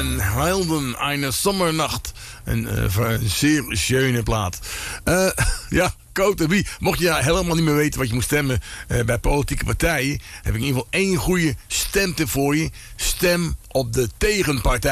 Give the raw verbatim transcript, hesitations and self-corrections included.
Van Helden, Eine Sommernacht. Een uh, zeer schöne plaat. Uh, ja, Cote Wie. Mocht je nou helemaal niet meer weten wat je moet stemmen uh, bij politieke partijen, heb ik in ieder geval één goede stemtip voor je. Stem op de tegenpartij.